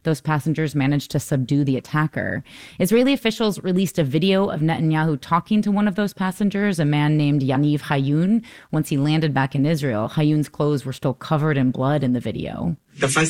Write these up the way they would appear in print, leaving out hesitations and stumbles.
those passengers managed to subdue the attacker. Israeli officials released a video of Netanyahu talking to one of those passengers, a man named Yaniv Hayun. Once he landed back in Israel, Hayun's clothes were still covered in blood in the video.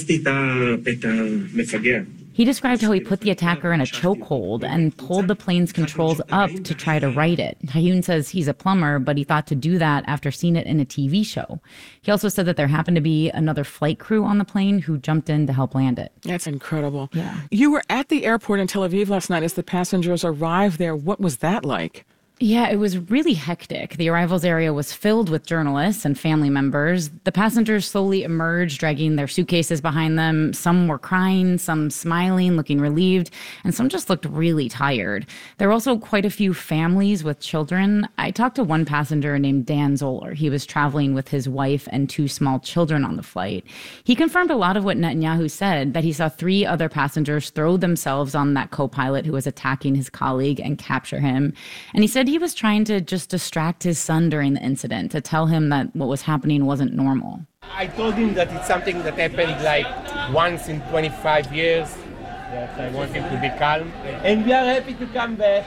He described how he put the attacker in a chokehold and pulled the plane's controls up to try to right it. Hayun says he's a plumber, but he thought to do that after seeing it in a TV show. He also said that there happened to be another flight crew on the plane who jumped in to help land it. That's incredible. Yeah. You were at the airport in Tel Aviv last night as the passengers arrived there. What was that like? Yeah, it was really hectic. The arrivals area was filled with journalists and family members. The passengers slowly emerged, dragging their suitcases behind them. Some were crying, some smiling, looking relieved, and some just looked really tired. There were also quite a few families with children. I talked to one passenger named Dan Zoller. He was traveling with his wife and 2 small children on the flight. He confirmed a lot of what Netanyahu said, that he saw 3 other passengers throw themselves on that co-pilot who was attacking his colleague and capture him. And he said he was trying to just distract his son during the incident, to tell him that what was happening wasn't normal. I told him that it's something that happened like once in 25 years, that I want him to be calm, and we are happy to come back.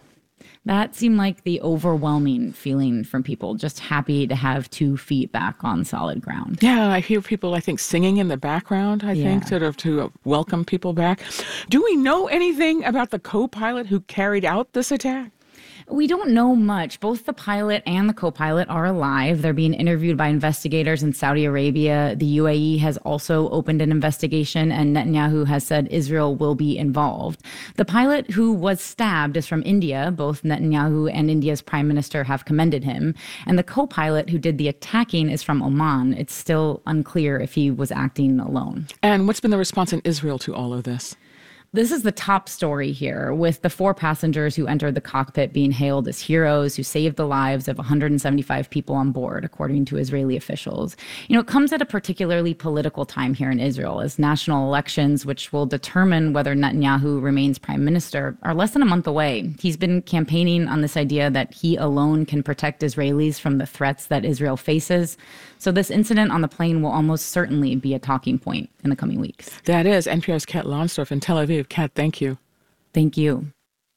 That seemed like the overwhelming feeling from people, just happy to have 2 feet back on solid ground. Yeah, I hear people, I think, singing in the background, I think, sort of to welcome people back. Do we know anything about the co-pilot who carried out this attack? We don't know much. Both the pilot and the co-pilot are alive. They're being interviewed by investigators in Saudi Arabia. The UAE has also opened an investigation, and Netanyahu has said Israel will be involved. The pilot who was stabbed is from India. Both Netanyahu and India's prime minister have commended him. And the co-pilot who did the attacking is from Oman. It's still unclear if he was acting alone. And what's been the response in Israel to all of this? This is the top story here, with the 4 passengers who entered the cockpit being hailed as heroes who saved the lives of 175 people on board, according to Israeli officials. You know, it comes at a particularly political time here in Israel, as national elections, which will determine whether Netanyahu remains prime minister, are less than a month away. He's been campaigning on this idea that he alone can protect Israelis from the threats that Israel faces. So this incident on the plane will almost certainly be a talking point in the coming weeks. That is NPR's Kat Lonsdorf in Tel Aviv. Kat, thank you. Thank you.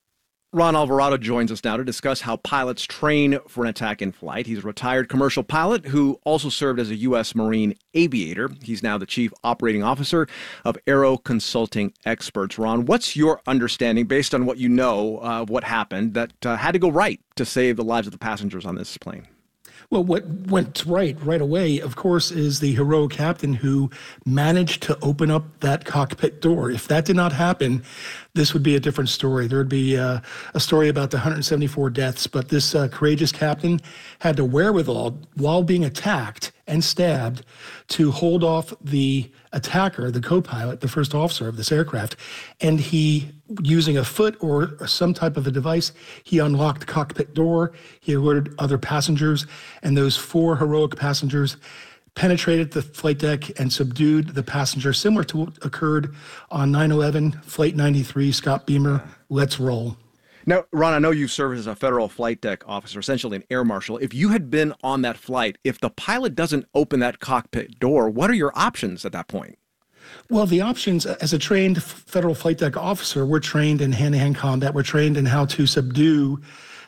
Ron Alvarado joins us now to discuss how pilots train for an attack in flight. He's a retired commercial pilot who also served as a U.S. Marine aviator. He's now the chief operating officer of Aero Consulting Experts. Ron, what's your understanding, based on what you know of what happened, that had to go right to save the lives of the passengers on this plane? Well, what went right away, of course, is the heroic captain who managed to open up that cockpit door. If that did not happen, this would be a different story. There would be a story about the 174 deaths, but this courageous captain had the wherewithal, while being attacked and stabbed, to hold off the attacker, the co-pilot, the first officer of this aircraft, and he, using a foot or some type of a device, he unlocked the cockpit door, he alerted other passengers, and those 4 heroic passengers penetrated the flight deck and subdued the passenger, similar to what occurred on 9/11, Flight 93, Scott Beamer. Let's roll. Now, Ron, I know you served as a federal flight deck officer, essentially an air marshal. If you had been on that flight, if the pilot doesn't open that cockpit door, what are your options at that point? Well, the options, as a trained federal flight deck officer, we're trained in hand-to-hand combat. We're trained in how to subdue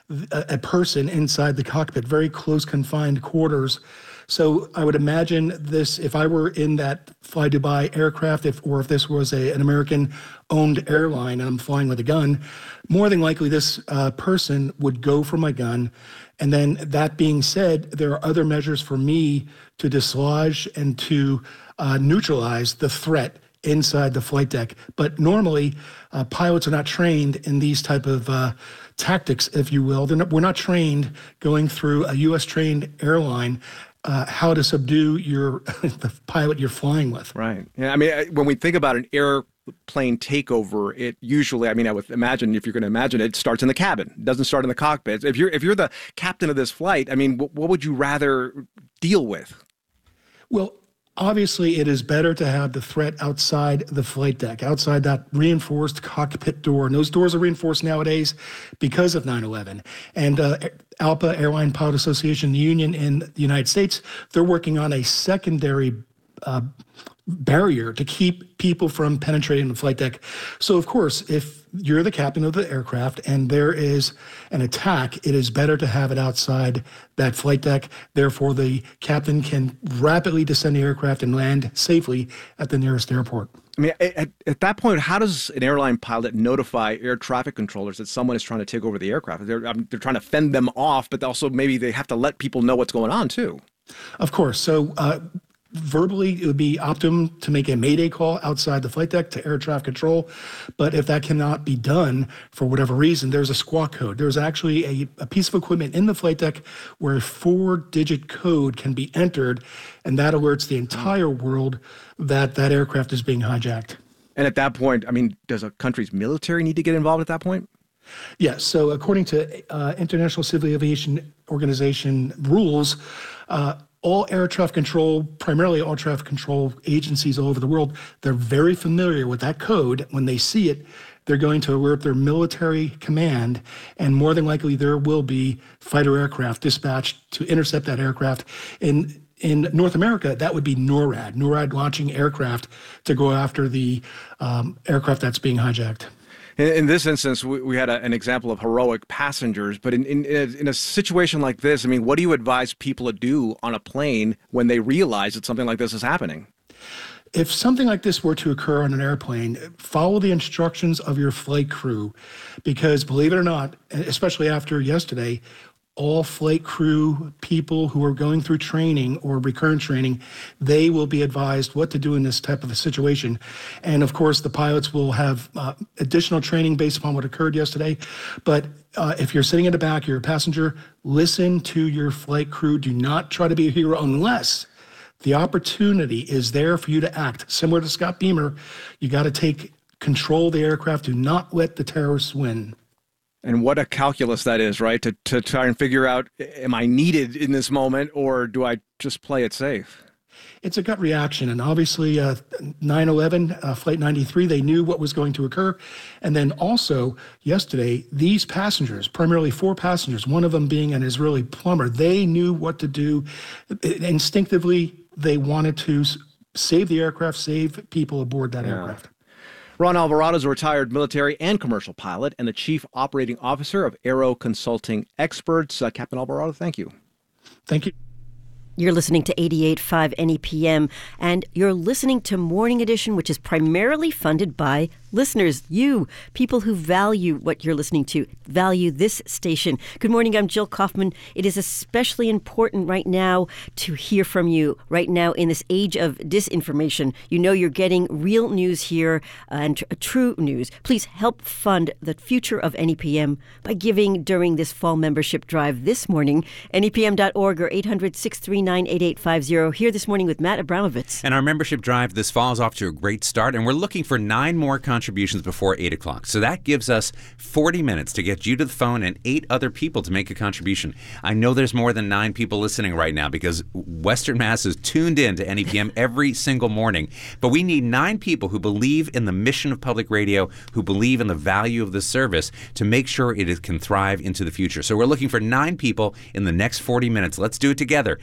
a person inside the cockpit, very close confined quarters. So I would imagine this, if I were in that Fly Dubai aircraft, if this was an American-owned airline and I'm flying with a gun, more than likely this person would go for my gun. And then that being said, there are other measures for me to dislodge and to neutralize the threat inside the flight deck. But normally, pilots are not trained in these type of tactics, if you will. We're not trained going through a U.S.-trained airline how to subdue the pilot you're flying with. Right. Yeah. I mean, when we think about an airplane takeover, it usually, I would imagine, if you're going to imagine it, starts in the cabin. It doesn't start in the cockpit. If you're the captain of this flight, what would you rather deal with? Well, obviously, it is better to have the threat outside the flight deck, outside that reinforced cockpit door. And those doors are reinforced nowadays because of 9/11. And ALPA, Airline Pilot Association, the union in the United States, they're working on a secondary barrier to keep people from penetrating the flight deck. So, of course, if you're the captain of the aircraft and there is an attack, it is better to have it outside that flight deck. Therefore, the captain can rapidly descend the aircraft and land safely at the nearest airport. I mean, at that point, how does an airline pilot notify air traffic controllers that someone is trying to take over the aircraft? They're trying to fend them off, but also maybe they have to let people know what's going on, too. Of course. So, verbally, it would be optimum to make a mayday call outside the flight deck to air traffic control. But if that cannot be done for whatever reason, there's a squawk code. There's actually a piece of equipment in the flight deck where a 4-digit code can be entered, and that alerts the entire world that that aircraft is being hijacked. And at that point, I mean, does a country's military need to get involved at that point? Yes. So according to International Civil Aviation Organization rules, all air traffic control, primarily all traffic control agencies all over the world, they're very familiar with that code. When they see it, they're going to alert their military command, and more than likely there will be fighter aircraft dispatched to intercept that aircraft. In North America, that would be NORAD launching aircraft to go after the aircraft that's being hijacked. In this instance, we had an example of heroic passengers, but in a situation like this, I mean, what do you advise people to do on a plane when they realize that something like this is happening? If something like this were to occur on an airplane, follow the instructions of your flight crew, because believe it or not, especially after yesterday, all flight crew people who are going through training or recurrent training, they will be advised what to do in this type of a situation. And of course, the pilots will have additional training based upon what occurred yesterday. But if you're sitting in the back, you're a passenger, listen to your flight crew. Do not try to be a hero unless the opportunity is there for you to act. Similar to Scott Beamer, you got to take control of the aircraft. Do not let the terrorists win. And what a calculus that is, right? To try and figure out, am I needed in this moment, or do I just play it safe? It's a gut reaction. And obviously, 9/11, Flight 93, they knew what was going to occur. And then also, yesterday, these passengers, primarily 4 passengers, one of them being an Israeli plumber, they knew what to do. Instinctively, they wanted to save the aircraft, save people aboard that aircraft. Ron Alvarado is a retired military and commercial pilot and the chief operating officer of Aero Consulting Experts. Captain Alvarado, thank you. Thank you. You're listening to 88.5 NEPM, and you're listening to Morning Edition, which is primarily funded by listeners, you, people who value what you're listening to, value this station. Good morning, I'm Jill Kaufman. It is especially important right now to hear from you. Right now, in this age of disinformation, you know you're getting real news here and true news. Please help fund the future of NEPM by giving during this fall membership drive this morning. NEPM.org or 800-639-8850. Here this morning with Matt Abramovitz. And our membership drive this fall is off to a great start, and we're looking for 9 more contributions before 8 o'clock. So that gives us 40 minutes to get you to the phone and 8 other people to make a contribution. I know there's more than 9 people listening right now because Western Mass is tuned in to NEPM every single morning. But we need 9 people who believe in the mission of public radio, who believe in the value of the service to make sure it can thrive into the future. So we're looking for 9 people in the next 40 minutes. Let's do it together.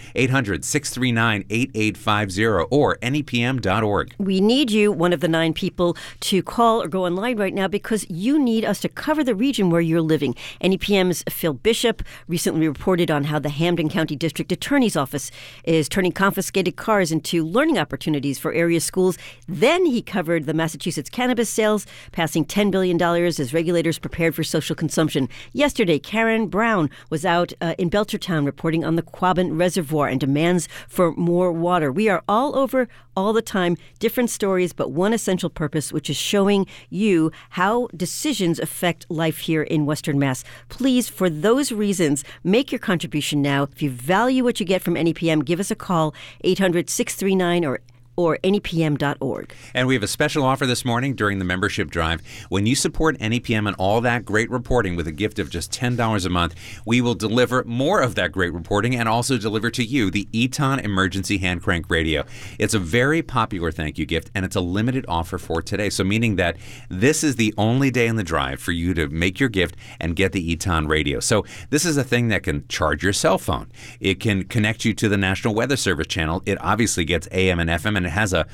800-639-8850 or NEPM.org. We need you, one of the 9 people, to call or go online right now because you need us to cover the region where you're living. NEPM's Phil Bishop recently reported on how the Hampden County District Attorney's Office is turning confiscated cars into learning opportunities for area schools. Then he covered the Massachusetts cannabis sales, passing $10 billion as regulators prepared for social consumption. Yesterday, Karen Brown was out in Belchertown reporting on the Quabbin Reservoir and demands for more water. We are all over all the time, different stories, but one essential purpose, which is showing you how decisions affect life here in Western Mass. Please, for those reasons, make your contribution now. If you value what you get from NEPM, give us a call, 800-639 or NEPM.org. And we have a special offer this morning during the membership drive. When you support NEPM and all that great reporting with a gift of just $10 a month, we will deliver more of that great reporting and also deliver to you the Eton Emergency Hand Crank Radio. It's a very popular thank you gift, and it's a limited offer for today. So meaning that this is the only day in the drive for you to make your gift and get the Eton Radio. So this is a thing that can charge your cell phone. It can connect you to the National Weather Service channel. It obviously gets AM and FM and it has a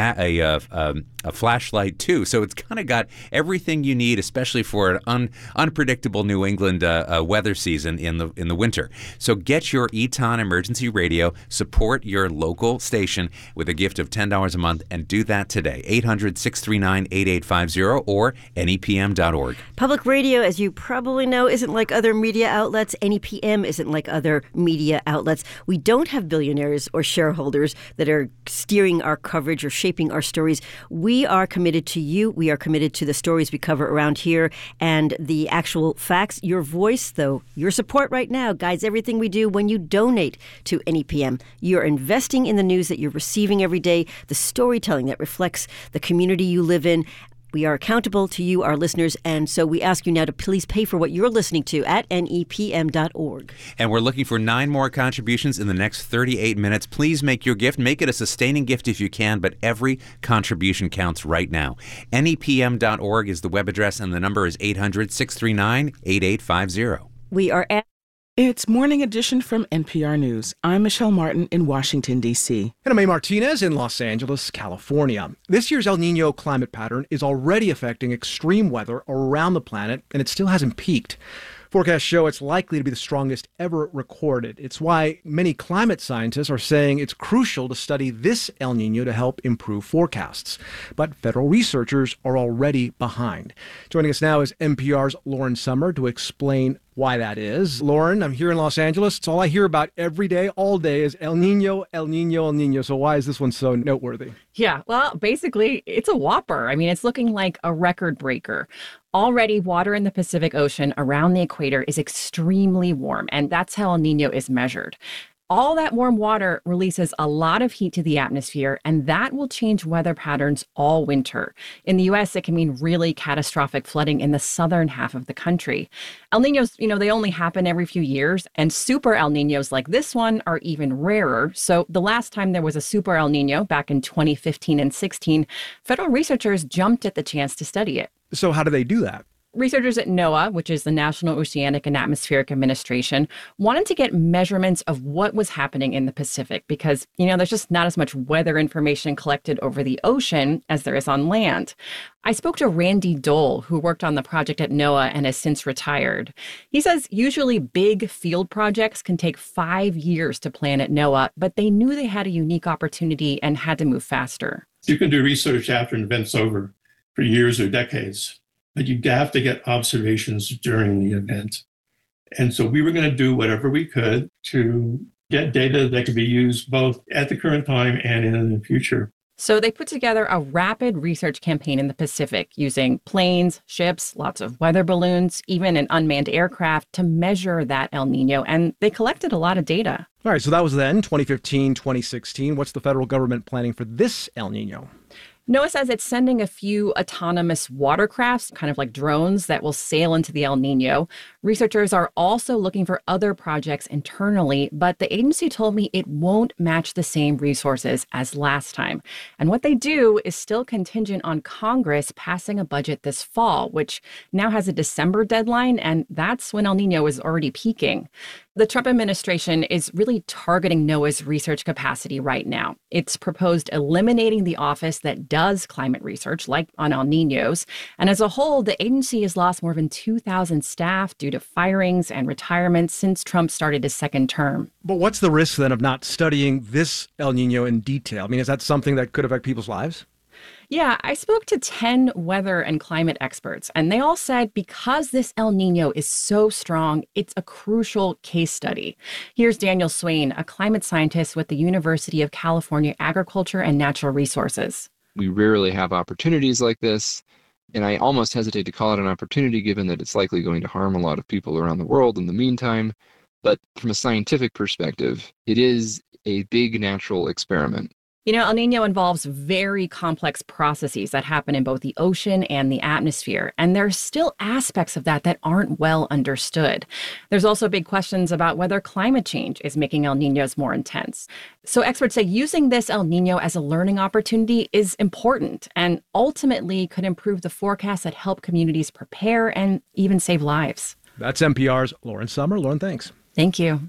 flashlight too. So it's kind of got everything you need, especially for an unpredictable New England weather season in the winter. So get your Eton emergency radio, support your local station with a gift of $10 a month, and do that today. 800-639-8850 or NEPM.org. Public radio, as you probably know, isn't like other media outlets. NEPM isn't like other media outlets. We don't have billionaires or shareholders that are steering our coverage or shaping our stories. We are committed to you. We are committed to the stories we cover around here and the actual facts. Your voice, though, your support right now guides everything we do. When you donate to NEPM, you're investing in the news that you're receiving every day, the storytelling that reflects the community you live in. We are accountable to you, our listeners, and so we ask you now to please pay for what you're listening to at NEPM.org. And we're looking for 9 more contributions in the next 38 minutes. Please make your gift. Make it a sustaining gift if you can, but every contribution counts right now. NEPM.org is the web address, and the number is 800-639-8850. We are at It's Morning Edition from NPR News. I'm Michelle Martin in Washington, D.C. And I'm May Martinez in Los Angeles, California. This year's El Niño climate pattern is already affecting extreme weather around the planet, and it still hasn't peaked. Forecasts show it's likely to be the strongest ever recorded. It's why many climate scientists are saying it's crucial to study this El Niño to help improve forecasts. But federal researchers are already behind. Joining us now is NPR's Lauren Sommer to explain why that is. Lauren, I'm here in Los Angeles. It's all I hear about every day, all day is El Niño, El Niño, El Niño. So why is this one so noteworthy? Yeah, well, basically, it's a whopper. I mean, it's looking like a record breaker. Already, water in the Pacific Ocean around the equator is extremely warm, and that's how El Niño is measured. All that warm water releases a lot of heat to the atmosphere, and that will change weather patterns all winter. In the U.S., it can mean really catastrophic flooding in the southern half of the country. El Niños, they only happen every few years, and super El Niños like this one are even rarer. So the last time there was a super El Niño, back in 2015 and 16, federal researchers jumped at the chance to study it. So how do they do that? Researchers at NOAA, which is the National Oceanic and Atmospheric Administration, wanted to get measurements of what was happening in the Pacific because, there's just not as much weather information collected over the ocean as there is on land. I spoke to Randy Dole, who worked on the project at NOAA and has since retired. He says usually big field projects can take 5 years to plan at NOAA, but they knew they had a unique opportunity and had to move faster. You can do research after an event's over for years or decades. But you have to get observations during the event. And so we were going to do whatever we could to get data that could be used both at the current time and in the future. So they put together a rapid research campaign in the Pacific using planes, ships, lots of weather balloons, even an unmanned aircraft to measure that El Niño. And they collected a lot of data. All right, so that was then 2015, 2016. What's the federal government planning for this El Niño? NOAA says it's sending a few autonomous watercrafts, kind of like drones, that will sail into the El Niño. Researchers are also looking for other projects internally, but the agency told me it won't match the same resources as last time. And what they do is still contingent on Congress passing a budget this fall, which now has a December deadline, and that's when El Niño is already peaking. The Trump administration is really targeting NOAA's research capacity right now. It's proposed eliminating the office that does climate research, like on El Niños. And as a whole, the agency has lost more than 2,000 staff due to firings and retirements since Trump started his second term. But what's the risk then of not studying this El Niño in detail? I mean, is that something that could affect people's lives? Yeah, I spoke to 10 weather and climate experts, and they all said because this El Niño is so strong, it's a crucial case study. Here's Daniel Swain, a climate scientist with the University of California Agriculture and Natural Resources. We rarely have opportunities like this, and I almost hesitate to call it an opportunity given that it's likely going to harm a lot of people around the world in the meantime. But from a scientific perspective, it is a big natural experiment. El Niño involves very complex processes that happen in both the ocean and the atmosphere, and there are still aspects of that aren't well understood. There's also big questions about whether climate change is making El Niños more intense. So experts say using this El Niño as a learning opportunity is important and ultimately could improve the forecasts that help communities prepare and even save lives. That's NPR's Lauren Sommer. Lauren, thanks. Thank you.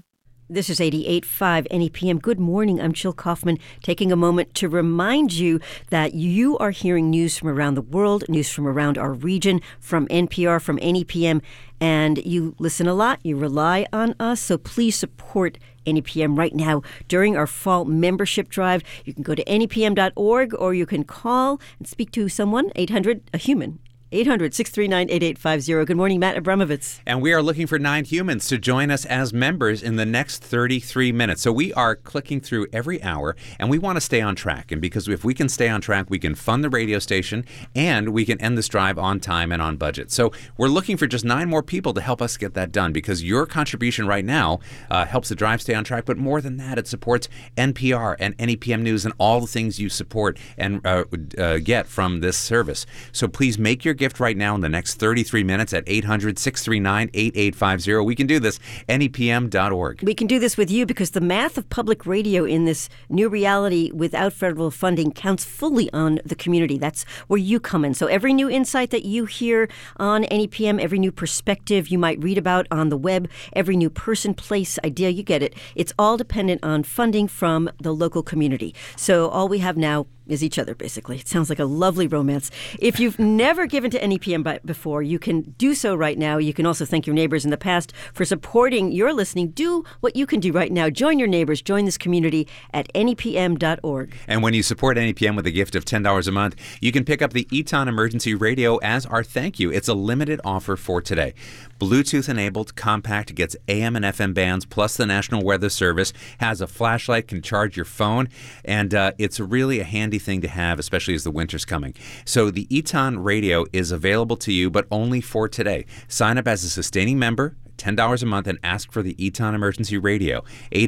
This is 88.5 NEPM. Good morning. I'm Jill Kaufman, taking a moment to remind you that you are hearing news from around the world, news from around our region, from NPR, from NEPM, and you listen a lot. You rely on us, so please support NEPM right now during our fall membership drive. You can go to nepm.org, or you can call and speak to someone, 800, a human. 800-639-8850. Good morning, Matt Abramovitz. And we are looking for 9 humans to join us as members in the next 33 minutes. So we are clicking through every hour, and we want to stay on track. And because if we can stay on track, we can fund the radio station, and we can end this drive on time and on budget. So we're looking for just 9 more people to help us get that done, because your contribution right now helps the drive stay on track. But more than that, it supports NPR and NEPM News and all the things you support and get from this service. So please make your gift right now in the next 33 minutes at 800-639-8850. We can do this, nepm.org. We can do this with you because the math of public radio in this new reality without federal funding counts fully on the community. That's where you come in. So every new insight that you hear on NEPM, every new perspective you might read about on the web, every new person, place, idea, you get it. It's all dependent on funding from the local community. So all we have now is each other, basically. It sounds like a lovely romance. If you've never given to NEPM before, you can do so right now. You can also thank your neighbors in the past for supporting your listening. Do what you can do right now. Join your neighbors. Join this community at nepm.org. And when you support NEPM with a gift of $10 a month, you can pick up the Eton Emergency Radio as our thank you. It's a limited offer for today. Bluetooth-enabled, compact, gets AM and FM bands, plus the National Weather Service, has a flashlight, can charge your phone, and it's really a handy thing to have, especially as the winter's coming. So the Eton Radio is available to you, but only for today. Sign up as a sustaining member, $10 a month, and ask for the Eton Emergency Radio,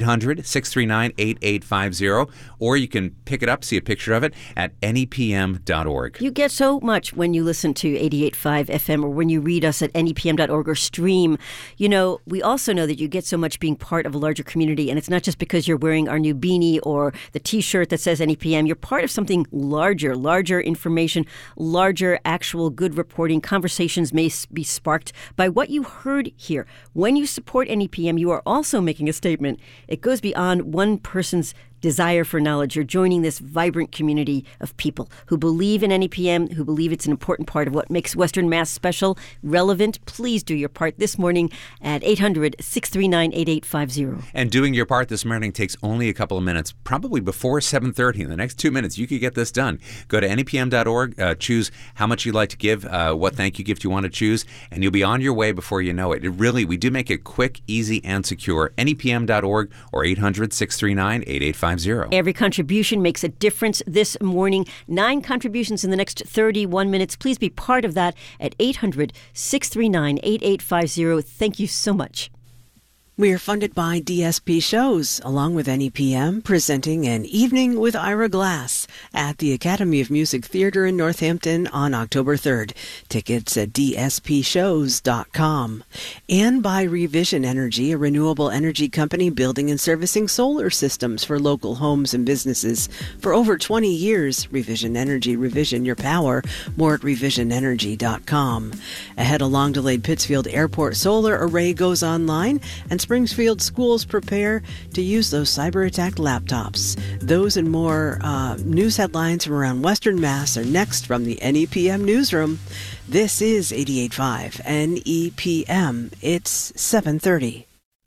800-639-8850, or you can pick it up, see a picture of it, at nepm.org. You get so much when you listen to 88.5 FM or when you read us at nepm.org or stream. You know, we also know that you get so much being part of a larger community, and it's not just because you're wearing our new beanie or the T-shirt that says NEPM. You're part of something larger information, larger actual good reporting. Conversations may be sparked by what you heard here. When you support NEPM, you are also making a statement. It goes beyond one person's desire for knowledge. You're joining this vibrant community of people who believe in NEPM, who believe it's an important part of what makes Western Mass special, relevant. Please do your part this morning at 800-639-8850. And doing your part this morning takes only a couple of minutes, probably before 7:30. In the next 2 minutes, you could get this done. Go to nepm.org, choose how much you'd like to give, what thank you gift you want to choose, and you'll be on your way before you know it. We do make it quick, easy, and secure. nepm.org or 800-639-8850. Every contribution makes a difference this morning. 9 contributions in the next 31 minutes. Please be part of that at 800-639-8850. Thank you so much. We are funded by DSP Shows, along with NEPM, presenting An Evening with Ira Glass at the Academy of Music Theater in Northampton on October 3rd. Tickets at dspshows.com. And by Revision Energy, a renewable energy company building and servicing solar systems for local homes and businesses. For over 20 years, Revision Energy, revision your power. More at revisionenergy.com. Ahead, a long-delayed Pittsfield Airport solar array goes online, and Springfield schools prepare to use those cyber-attacked laptops. Those and more news headlines from around Western Mass are next from the NEPM newsroom. This is 88.5 NEPM. It's 7:30.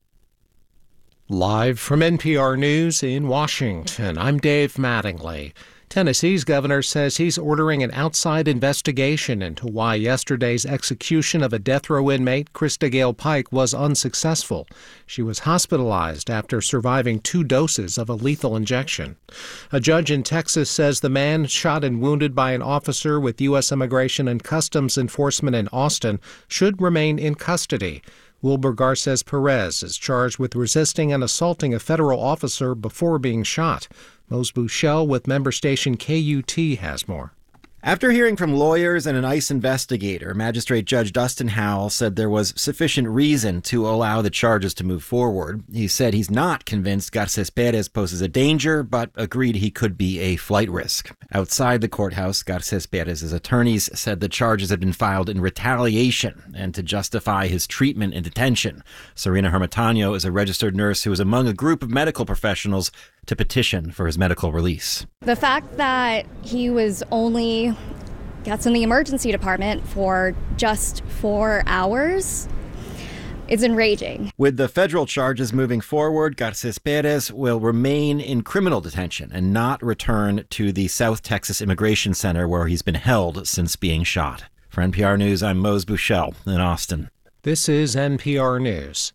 Live from NPR News in Washington, I'm Dave Mattingly. Tennessee's governor says he's ordering an outside investigation into why yesterday's execution of a death row inmate, Krista Gale Pike, was unsuccessful. She was hospitalized after surviving 2 doses of a lethal injection. A judge in Texas says the man shot and wounded by an officer with U.S. Immigration and Customs Enforcement in Austin should remain in custody. Wilbur Garces Perez is charged with resisting and assaulting a federal officer before being shot. Mose Buchel with member station KUT has more. After hearing from lawyers and an ICE investigator, Magistrate Judge Dustin Howell said there was sufficient reason to allow the charges to move forward. He said he's not convinced Garces Perez poses a danger, but agreed he could be a flight risk. Outside the courthouse, Garces Perez's attorneys said the charges had been filed in retaliation and to justify his treatment in detention. Serena Hermontano is a registered nurse who was among a group of medical professionals to petition for his medical release. The fact that he was only gets in the emergency department for just 4 hours, it's enraging. With the federal charges moving forward, Garces Perez will remain in criminal detention and not return to the South Texas Immigration Center where he's been held since being shot. For NPR News, I'm Mose Buchel in Austin. This is NPR News.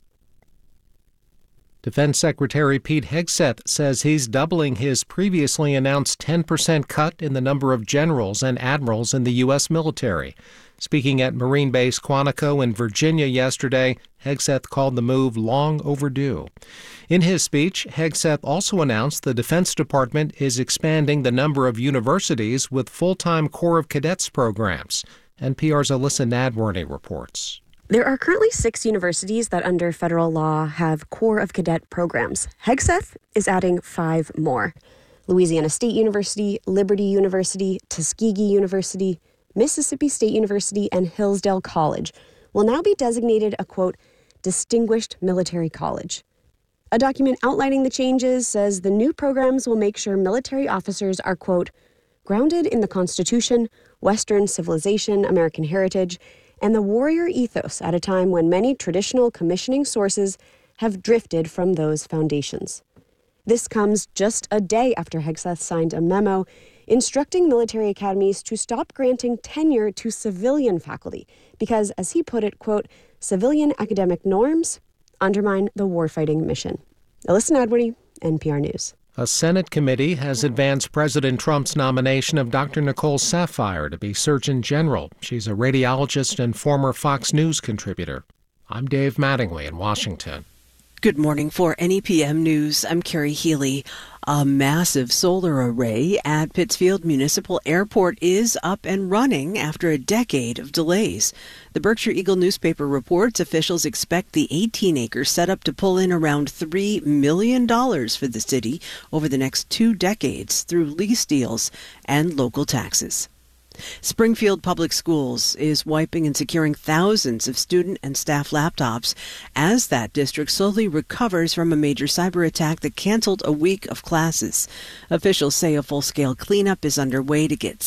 Defense Secretary Pete Hegseth says he's doubling his previously announced 10% cut in the number of generals and admirals in the U.S. military. Speaking at Marine Base Quantico in Virginia yesterday, Hegseth called the move long overdue. In his speech, Hegseth also announced the Defense Department is expanding the number of universities with full-time Corps of Cadets programs. NPR's Alyssa Nadworny reports. There are currently 6 universities that under federal law have Corps of Cadet programs. Hegseth is adding 5 more. Louisiana State University, Liberty University, Tuskegee University, Mississippi State University, and Hillsdale College will now be designated a, quote, distinguished military college. A document outlining the changes says the new programs will make sure military officers are, quote, grounded in the Constitution, Western civilization, American heritage, and the warrior ethos at a time when many traditional commissioning sources have drifted from those foundations. This comes just a day after Hegseth signed a memo instructing military academies to stop granting tenure to civilian faculty because, as he put it, quote, civilian academic norms undermine the warfighting mission. Alyssa Nadworny, NPR News. A Senate committee has advanced President Trump's nomination of Dr. Nicole Saphier to be Surgeon General. She's a radiologist and former Fox News contributor. I'm Dave Mattingly in Washington. Good morning. For NEPM News, I'm Carrie Healy. A massive solar array at Pittsfield Municipal Airport is up and running after a decade of delays. The Berkshire Eagle newspaper reports officials expect the 18-acre setup to pull in around $3 million for the city over the next 2 decades through lease deals and local taxes. Springfield Public Schools is wiping and securing thousands of student and staff laptops as that district slowly recovers from a major cyber attack that canceled a week of classes. Officials say a full-scale cleanup is underway to get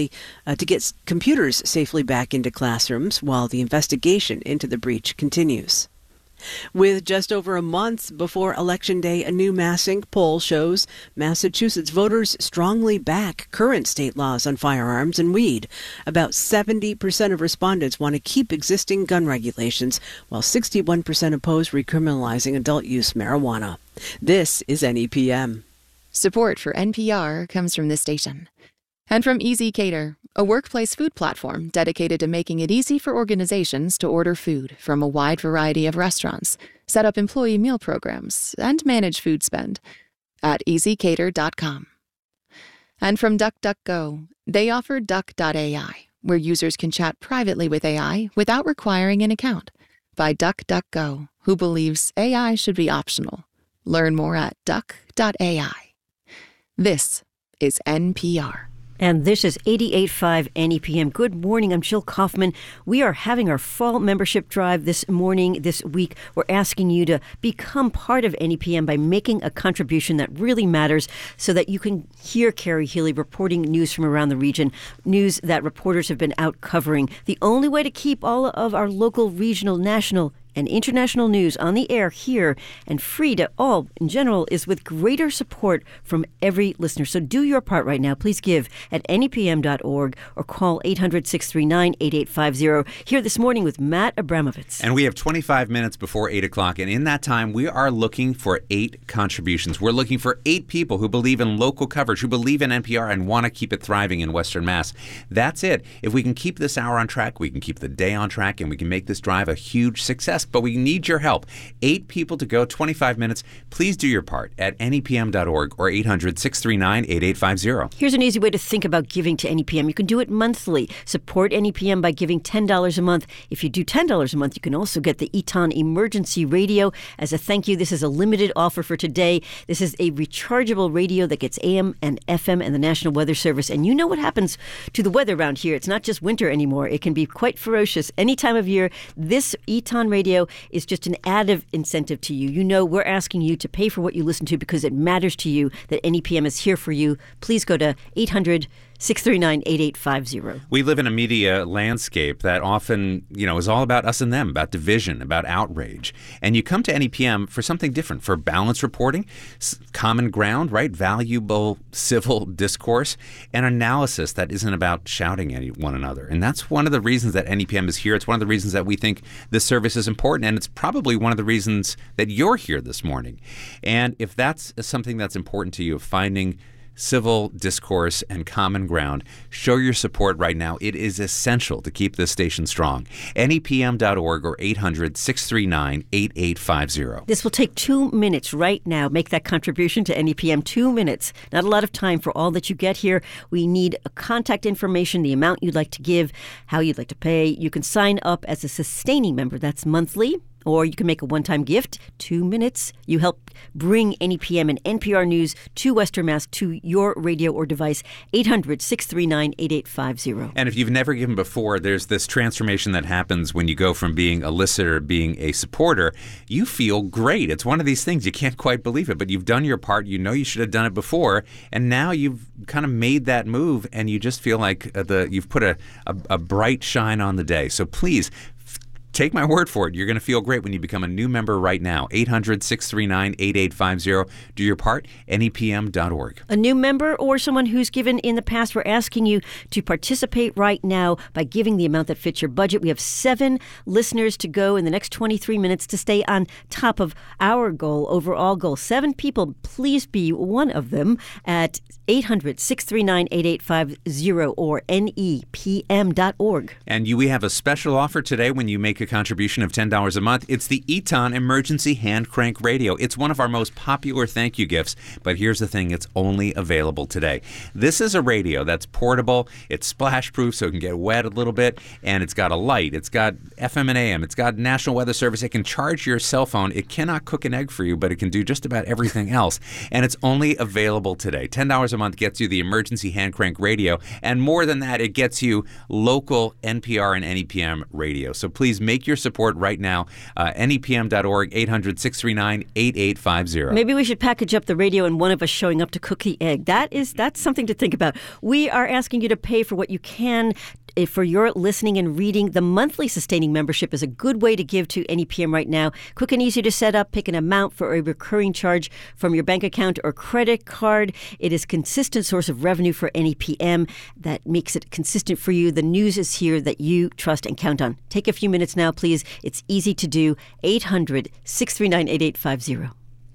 computers safely back into classrooms while the investigation into the breach continues. With just over a month before Election Day, a new MassInc poll shows Massachusetts voters strongly back current state laws on firearms and weed. About 70% of respondents want to keep existing gun regulations, while 61% oppose recriminalizing adult-use marijuana. This is NEPM. Support for NPR comes from this station. And from Easy Cater, a workplace food platform dedicated to making it easy for organizations to order food from a wide variety of restaurants, set up employee meal programs, and manage food spend at easycater.com. And from DuckDuckGo, they offer Duck.ai, where users can chat privately with AI without requiring an account. By DuckDuckGo, who believes AI should be optional. Learn more at Duck.ai. This is NPR. And this is 88.5 NEPM. Good morning. I'm Jill Kaufman. We are having our fall membership drive this week. We're asking you to become part of NEPM by making a contribution that really matters so that you can hear Carrie Healy reporting news from around the region, news that reporters have been out covering. The only way to keep all of our local, regional, national, and international news on the air here and free to all in general is with greater support from every listener. So do your part right now. Please give at nepm.org or call 800-639-8850. Here this morning with Matt Abramovitz. And we have 25 minutes before 8 o'clock. And in that time, we are looking for 8 contributions. We're looking for 8 people who believe in local coverage, who believe in NPR and want to keep it thriving in Western Mass. That's it. If we can keep this hour on track, we can keep the day on track, and we can make this drive a huge success. best, but we need your help. 8 people to go, 25 minutes. Please do your part at nepm.org or 800-639-8850. Here's an easy way to think about giving to NEPM. You can do it monthly. Support NEPM by giving $10 a month. If you do $10 a month, you can also get the Eton Emergency Radio as a thank you. This is a limited offer for today. This is a rechargeable radio that gets AM and FM and the National Weather Service. And you know what happens to the weather around here. It's not just winter anymore. It can be quite ferocious any time of year. This Eton Radio is just an added incentive to you. You know, we're asking you to pay for what you listen to because it matters to you that NEPM is here for you. Please go to 800-639-8850. We live in a media landscape that often, is all about us and them, about division, about outrage. And you come to NEPM for something different, for balanced reporting, common ground, right? Valuable civil discourse, and analysis that isn't about shouting at one another. And that's one of the reasons that NEPM is here. It's one of the reasons that we think this service is important. And it's probably one of the reasons that you're here this morning. And if that's something that's important to you, finding civil discourse and common ground, show your support right now. It is essential to keep this station strong. NEPM.org or 800-639-8850. This will take 2 minutes right now. Make that contribution to NEPM. 2 minutes. Not a lot of time for all that you get here. We need contact information, the amount you'd like to give, how you'd like to pay. You can sign up as a sustaining member. That's monthly. Or you can make a one-time gift, 2 minutes. You help bring NEPM and NPR News to Western Mass, to your radio or device, 800-639-8850. And if you've never given before, there's this transformation that happens when you go from being a listener to being a supporter. You feel great. It's one of these things. You can't quite believe it, but you've done your part. You know you should have done it before, and now you've kind of made that move, and you just feel like you've put a bright shine on the day. So please, take my word for it. You're going to feel great when you become a new member right now. 800-639-8850. Do your part. NEPM.org. A new member or someone who's given in the past, we're asking you to participate right now by giving the amount that fits your budget. We have 7 listeners to go in the next 23 minutes to stay on top of our goal, overall goal. 7 people. Please be one of them at 800-639-8850 or NEPM.org. And we have a special offer today when you make a contribution of $10 a month. It's the Eton Emergency Hand Crank Radio. It's one of our most popular thank you gifts, but here's the thing, it's only available today. This is a radio that's portable, it's splash proof so it can get wet a little bit, and it's got a light, it's got FM and AM, it's got National Weather Service, it can charge your cell phone, it cannot cook an egg for you, but it can do just about everything else, and it's only available today. $10 a month gets you the Emergency Hand Crank Radio, and more than that, it gets you local NPR and NEPM radio. So please make your support right now. NEPM.org, 800-639-8850. Maybe we should package up the radio and one of us showing up to cook the egg. That's something to think about. We are asking you to pay for what you can for your listening and reading. The monthly sustaining membership is a good way to give to NEPM right now. Quick and easy to set up. Pick an amount for a recurring charge from your bank account or credit card. It is a consistent source of revenue for NEPM that makes it consistent for you. The news is here that you trust and count on. Take a few minutes now, please. It's easy to do. 800-639-8850.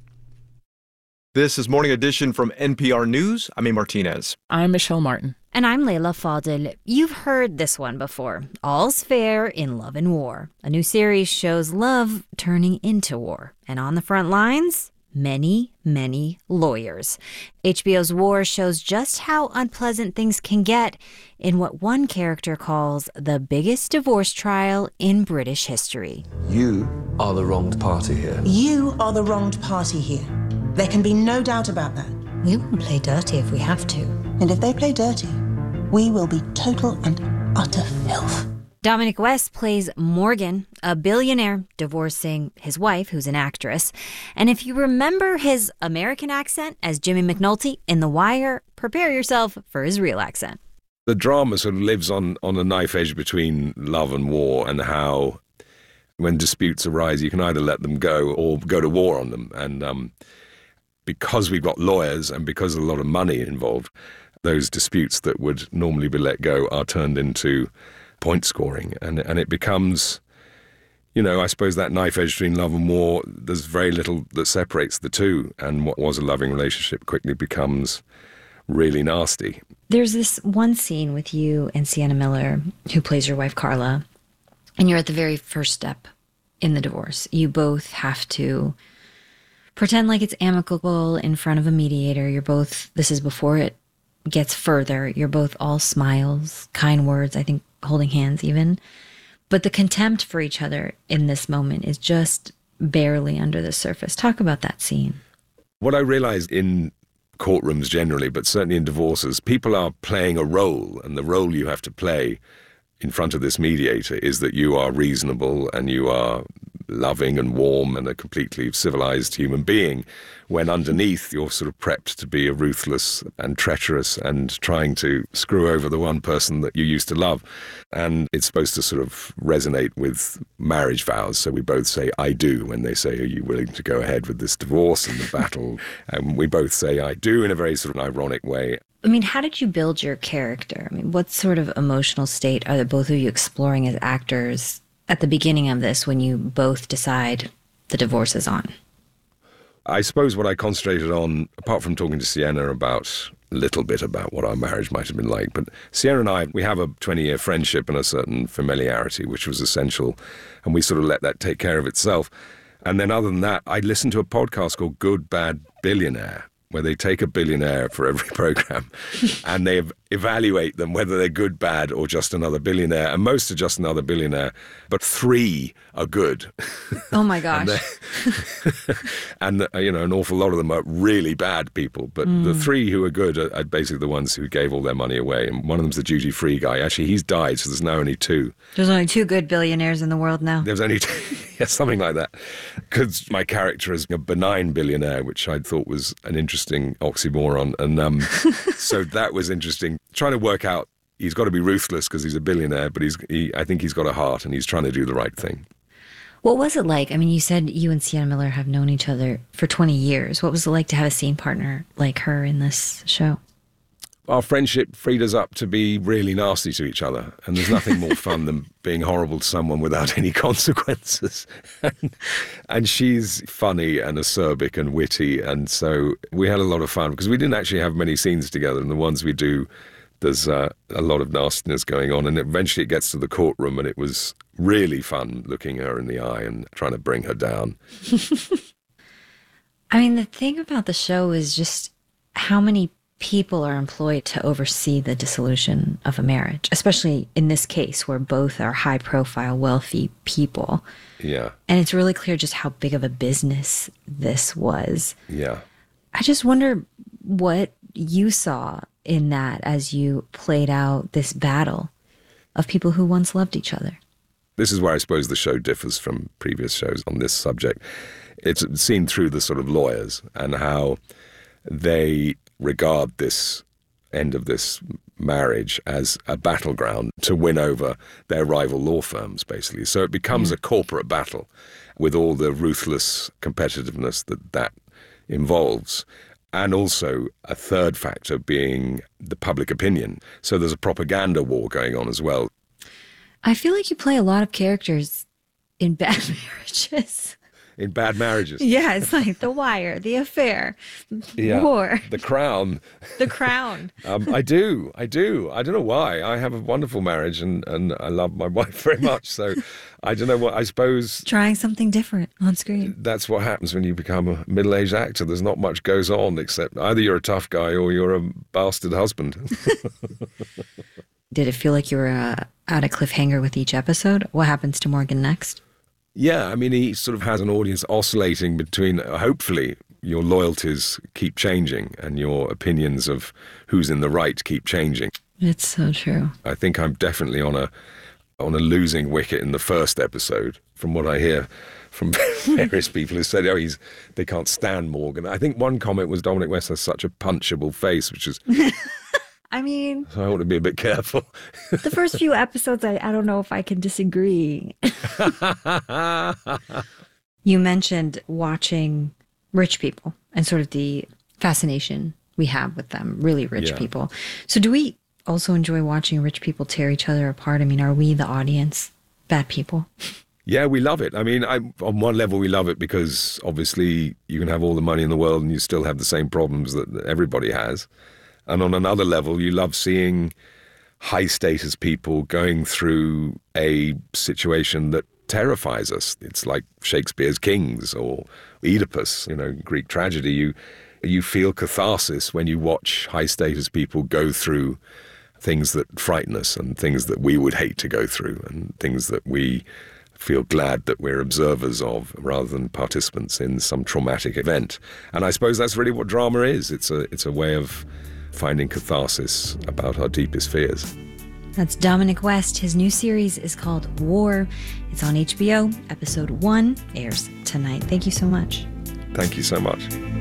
This is Morning Edition from NPR News. I'm A. Martinez. I'm Michelle Martin. And I'm Layla Fadel. You've heard this one before. All's fair in love and war. A new series shows love turning into war. And on the front lines, many, many lawyers. HBO's War shows just how unpleasant things can get in what one character calls the biggest divorce trial in British history. You are the wronged party here. You are the wronged party here. There can be no doubt about that. We will play dirty if we have to. And if they play dirty, we will be total and utter filth. Dominic West plays Morgan, a billionaire divorcing his wife, who's an actress. And if you remember his American accent as Jimmy McNulty in The Wire, prepare yourself for his real accent. The drama sort of lives on a knife edge between love and war, and how when disputes arise, you can either let them go or go to war on them. And because we've got lawyers and because there's a lot of money involved, those disputes that would normally be let go are turned into point scoring. And it becomes, I suppose that knife edge between love and war, there's very little that separates the two. And what was a loving relationship quickly becomes really nasty. There's this one scene with you and Sienna Miller, who plays your wife, Carla, and you're at the very first step in the divorce. You both have to pretend like it's amicable in front of a mediator. You're both, this is before it gets further. You're both all smiles, kind words, I think holding hands even. But the contempt for each other in this moment is just barely under the surface. Talk about that scene. What I realized in courtrooms generally, but certainly in divorces, people are playing a role, and the role you have to play in front of this mediator is that you are reasonable and you are loving and warm and a completely civilized human being, when underneath you're sort of prepped to be a ruthless and treacherous and trying to screw over the one person that you used to love. And it's supposed to sort of resonate with marriage vows. So we both say, I do, when they say, are you willing to go ahead with this divorce and the battle? And we both say, I do, in a very sort of ironic way. I mean, how did you build your character? I mean, what sort of emotional state are the both of you exploring as actors at the beginning of this when you both decide the divorce is on? I suppose what I concentrated on, apart from talking to Sienna about a little bit about what our marriage might have been like, but Sienna and I, we have a 20-year friendship and a certain familiarity, which was essential, and we sort of let that take care of itself. And then other than that, I listened to a podcast called Good, Bad, Billionaire, where they take a billionaire for every program and they evaluate them, whether they're good, bad, or just another billionaire. And most are just another billionaire, but 3 are good. Oh my gosh. and you know, an awful lot of them are really bad people, but the 3 who are good are basically the ones who gave all their money away. And one of them's the duty-free guy. Actually, he's died, so there's now only 2. There's only 2 good billionaires in the world now. There's only 2, yeah, something like that. Because my character is a benign billionaire, which I thought was an interesting oxymoron. And so that was interesting. Trying to work out, he's got to be ruthless because he's a billionaire, but I think he's got a heart and he's trying to do the right thing. What was it like? I mean, you said you and Sienna Miller have known each other for 20 years. What was it like to have a scene partner like her in this show? Our friendship freed us up to be really nasty to each other. And there's nothing more fun than being horrible to someone without any consequences. And she's funny and acerbic and witty. And so we had a lot of fun because we didn't actually have many scenes together. And the ones we do, there's a lot of nastiness going on. And eventually it gets to the courtroom and it was really fun looking her in the eye and trying to bring her down. I mean, the thing about the show is just how many people are employed to oversee the dissolution of a marriage, especially in this case where both are high-profile, wealthy people. Yeah. And it's really clear just how big of a business this was. Yeah. I just wonder what you saw in that as you played out this battle of people who once loved each other. This is where I suppose the show differs from previous shows on this subject. It's seen through the sort of lawyers and how they regard this end of this marriage as a battleground to win over their rival law firms, basically. So it becomes a corporate battle with all the ruthless competitiveness that involves. And also a third factor being the public opinion. So there's a propaganda war going on as well. I feel like you play a lot of characters in bad marriages. In bad marriages. Yeah, it's like The Wire, The Affair, Yeah. War. The Crown. The Crown. I do. I don't know why. I have a wonderful marriage and I love my wife very much. So I don't know what, I suppose Trying something different on screen. that's what happens when you become a middle-aged actor. There's not much goes on except either you're a tough guy or you're a bastard husband. Did it feel like you were at a cliffhanger with each episode? What happens to Morgan next? Yeah, I mean, he sort of has an audience oscillating between, hopefully, your loyalties keep changing and your opinions of who's in the right keep changing. It's so true. I think I'm definitely on a losing wicket in the first episode, from what I hear from various people who said, they can't stand Morgan. I think one comment was Dominic West has such a punchable face, which is... I mean... So I want to be a bit careful. The first few episodes, I don't know if I can disagree. You mentioned watching rich people and sort of the fascination we have with them, really rich people. So do we also enjoy watching rich people tear each other apart? I mean, are we, the audience, bad people? Yeah, we love it. I mean, on one level, we love it because obviously you can have all the money in the world and you still have the same problems that everybody has. And on another level, you love seeing high-status people going through a situation that terrifies us. It's like Shakespeare's Kings or Oedipus, Greek tragedy. You feel catharsis when you watch high-status people go through things that frighten us and things that we would hate to go through and things that we feel glad that we're observers of rather than participants in some traumatic event. And I suppose that's really what drama is. It's a way of finding catharsis about our deepest fears. That's Dominic West. His new series is called War. It's on HBO. Episode 1 airs tonight. Thank you so much. Thank you so much.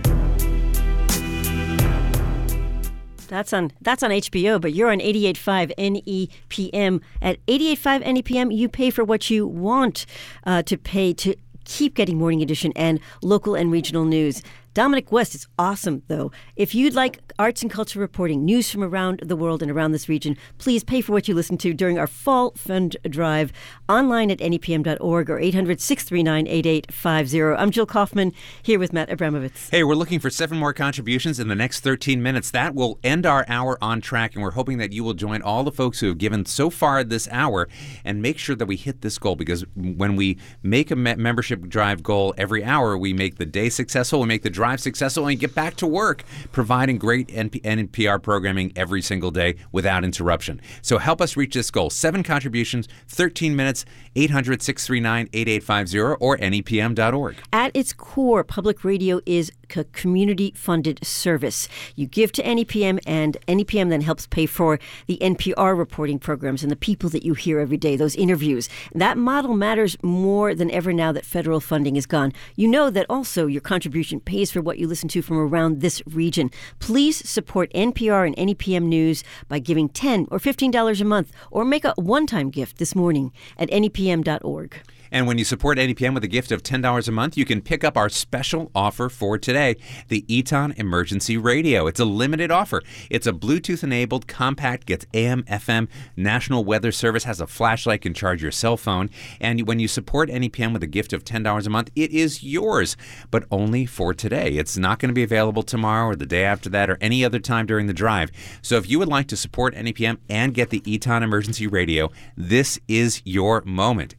That's on HBO, but you're on 88.5 NEPM. At 88.5 NEPM, you pay for what you want to pay to keep getting Morning Edition and local and regional news. Dominic West is awesome, though. If you'd like arts and culture reporting, news from around the world and around this region, please pay for what you listen to during our fall fund drive online at nepm.org or 800-639-8850. I'm Jill Kaufman, here with Matt Abramovitz. Hey, we're looking for 7 more contributions in the next 13 minutes. That will end our hour on track, and we're hoping that you will join all the folks who have given so far this hour and make sure that we hit this goal, because when we make a membership drive goal every hour, we make the day successful, we make the drive successful, and get back to work providing great NPR programming every single day without interruption. So help us reach this goal. 7 contributions, 13 minutes, 800-639-8850 or nepm.org. At its core, public radio is a community-funded service. You give to NEPM, and NEPM then helps pay for the NPR reporting programs and the people that you hear every day, those interviews. That model matters more than ever now that federal funding is gone. You know that also your contribution pays for what you listen to from around this region. Please support NPR and NEPM News by giving $10 or $15 a month, or make a one-time gift this morning at nepm.org. And when you support NEPM with a gift of $10 a month, you can pick up our special offer for today, the Eton Emergency Radio. It's a limited offer. It's a Bluetooth-enabled compact, gets AM, FM, National Weather Service, has a flashlight, can charge your cell phone. And when you support NEPM with a gift of $10 a month, it is yours, but only for today. It's not going to be available tomorrow or the day after that or any other time during the drive. So if you would like to support NEPM and get the Eton Emergency Radio, this is your moment.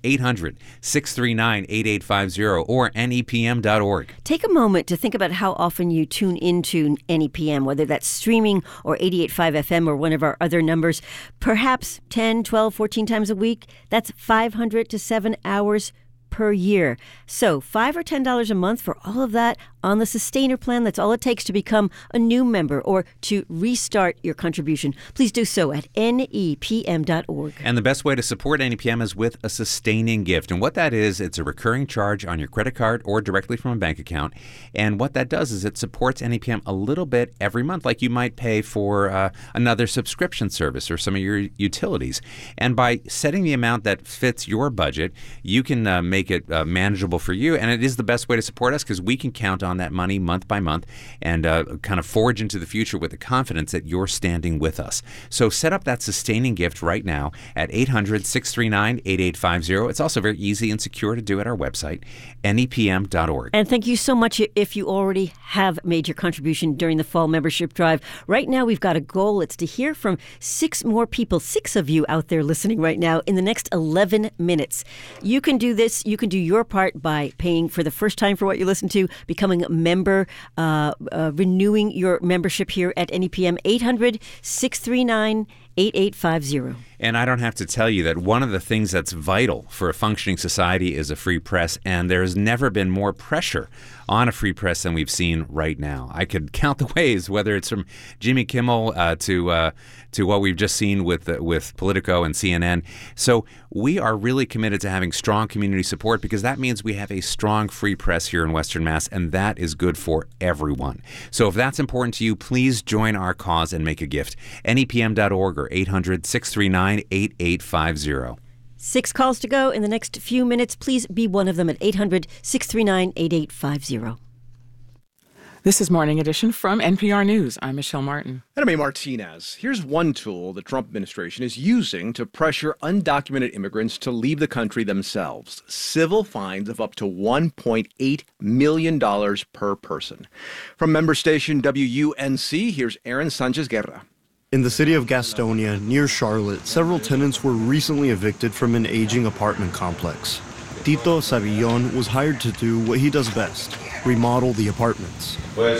800-639-8850 or nepm.org. Take a moment to think about how often you tune into NEPM, whether that's streaming or 88.5 FM or one of our other numbers. Perhaps 10, 12, 14 times a week. That's 500 to 7 hours per year. So $5 or $10 a month for all of that on the Sustainer plan. That's all it takes to become a new member or to restart your contribution. Please do so at nepm.org. And the best way to support NEPM is with a sustaining gift. And what that is, it's a recurring charge on your credit card or directly from a bank account. And what that does is it supports NEPM a little bit every month, like you might pay for another subscription service or some of your utilities. And by setting the amount that fits your budget, you can make it manageable for you. And it is the best way to support us because we can count on that money month by month and kind of forge into the future with the confidence that you're standing with us. So set up that sustaining gift right now at 800-639-8850. It's also very easy and secure to do at our website, nepm.org. And thank you so much if you already have made your contribution during the fall membership drive. Right now, we've got a goal. It's to hear from 6 more people, 6 of you out there listening right now in the next 11 minutes. You can do this. You can do your part by paying for the first time for what you listen to, becoming a member, renewing your membership here at NEPM. 800-639-8850. And I don't have to tell you that one of the things that's vital for a functioning society is a free press, and there's never been more pressure on a free press than we've seen right now. I could count the ways, whether it's from Jimmy Kimmel to what we've just seen with Politico and CNN. So we are really committed to having strong community support because that means we have a strong free press here in Western Mass, and that is good for everyone. So if that's important to you, please join our cause and make a gift. nepm.org or 800-639-8850. 6 calls to go in the next few minutes. Please be one of them at 800-639-8850. This is Morning Edition from NPR News. I'm Michelle Martin. And I'm A. Martinez. Here's one tool the Trump administration is using to pressure undocumented immigrants to leave the country themselves. Civil fines of up to $1.8 million per person. From member station WUNC, here's Aaron Sanchez-Guerra. In the city of Gastonia, near Charlotte, several tenants were recently evicted from an aging apartment complex. Tito Savillon was hired to do what he does best, remodel the apartments.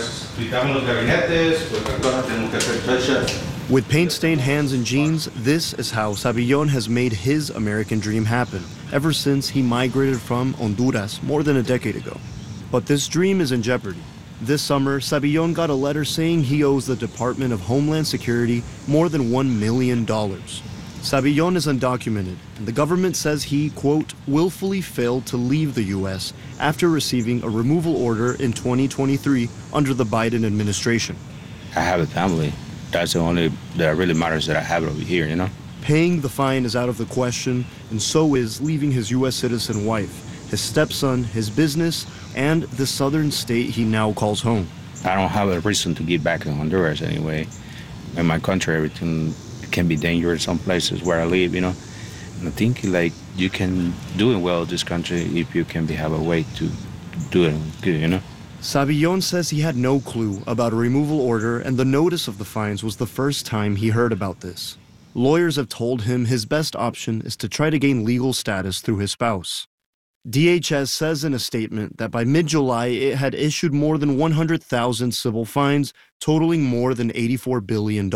With paint-stained hands and jeans, this is how Savillon has made his American dream happen, ever since he migrated from Honduras more than a decade ago. But this dream is in jeopardy. This summer, Savillon got a letter saying he owes the Department of Homeland Security more than $1 million. Savillon is undocumented, and the government says he, quote, willfully failed to leave the U.S. after receiving a removal order in 2023 under the Biden administration. I have a family. That's the only that really matters that I have it over here, you know? Paying the fine is out of the question, and so is leaving his U.S. citizen wife, his stepson, his business, and the southern state he now calls home. I don't have a reason to get back to Honduras anyway. In my country, everything can be dangerous some places where I live, you know? And I think, like, you can do it well in this country if you can have a way to do it good, you know? Savillon says he had no clue about a removal order, and the notice of the fines was the first time he heard about this. Lawyers have told him his best option is to try to gain legal status through his spouse. DHS says in a statement that by mid-July it had issued more than 100,000 civil fines, totaling more than $84 billion.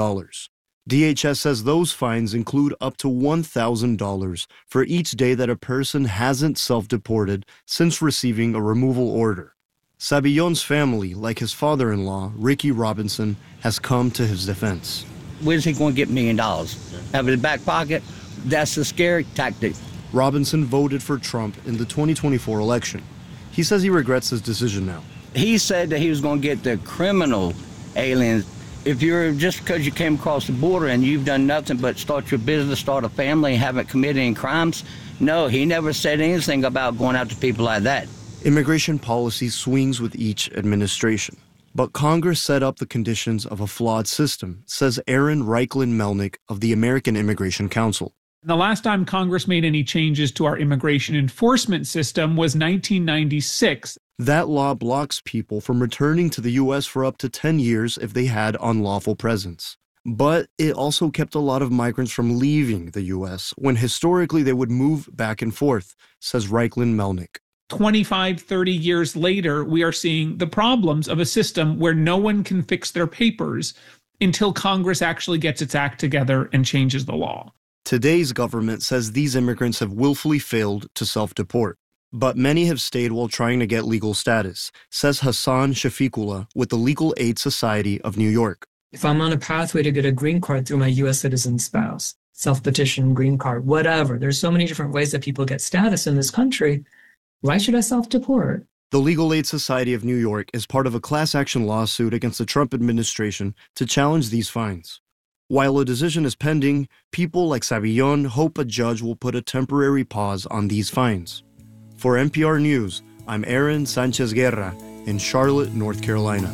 DHS says those fines include up to $1,000 for each day that a person hasn't self-deported since receiving a removal order. Savillon's family, like his father-in-law, Ricky Robinson, has come to his defense. Where's he going to get $1 million? Out of his back pocket? That's a scary tactic. Robinson voted for Trump in the 2024 election. He says he regrets his decision now. He said that he was going to get the criminal aliens. If you're just because you came across the border and you've done nothing but start your business, start a family, and haven't committed any crimes, no, he never said anything about going after people like that. Immigration policy swings with each administration. But Congress set up the conditions of a flawed system, says Aaron Reichlin-Melnick of the American Immigration Council. The last time Congress made any changes to our immigration enforcement system was 1996. That law blocks people from returning to the U.S. for up to 10 years if they had unlawful presence. But it also kept a lot of migrants from leaving the U.S. when historically they would move back and forth, says Reichlin-Melnick. 25, 30 years later, we are seeing the problems of a system where no one can fix their papers until Congress actually gets its act together and changes the law. Today's government says these immigrants have willfully failed to self-deport. But many have stayed while trying to get legal status, says Hassan Shafiqullah with the Legal Aid Society of New York. If I'm on a pathway to get a green card through my U.S. citizen spouse, self-petition, green card, whatever, there's so many different ways that people get status in this country. Why should I self-deport? The Legal Aid Society of New York is part of a class action lawsuit against the Trump administration to challenge these fines. While a decision is pending, people like Savillon hope a judge will put a temporary pause on these fines. For NPR News, I'm Aaron Sanchez Guerra in Charlotte, North Carolina.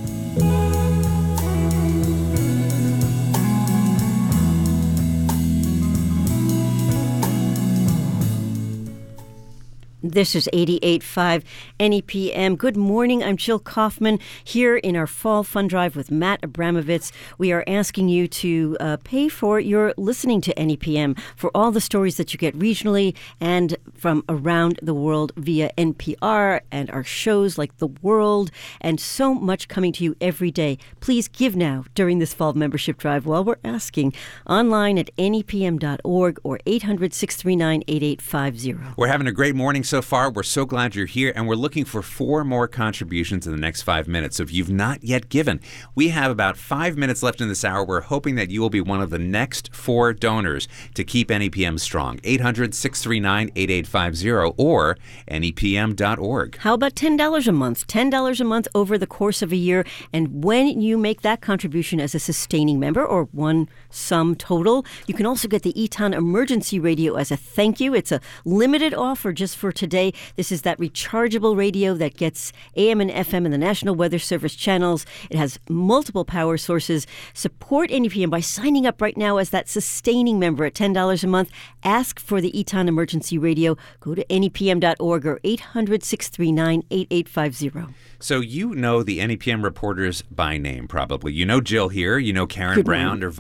This is 88.5 NEPM. Good morning. I'm Jill Kaufman here in our Fall Fund Drive with Matt Abramovitz. We are asking you to pay for your listening to NEPM for all the stories that you get regionally and from around the world via NPR and our shows like The World and so much coming to you every day. Please give now during this fall membership drive while we're asking online at nepm.org or 800-639-8850. We're having a great morning so far. We're so glad you're here, and we're looking for 4 more contributions in the next 5 minutes. So if you've not yet given, we have about 5 minutes left in this hour. We're hoping that you will be one of the next 4 donors to keep NEPM strong. 800-639-8850 or nepm.org. How about $10 a month? $10 a month over the course of a year. And when you make that contribution as a sustaining member or one sum total, you can also get the Eton Emergency Radio as a thank you. It's a limited offer just for today. This is that rechargeable radio that gets AM and FM and the National Weather Service channels. It has multiple power sources. Support NEPM by signing up right now as that sustaining member at $10 a month. Ask for the Eton Emergency Radio. Go to nepm.org or 800-639-8850. So you know the NEPM reporters by name, probably. You know Jill here. You know Karen Brown or Vonnie Williams.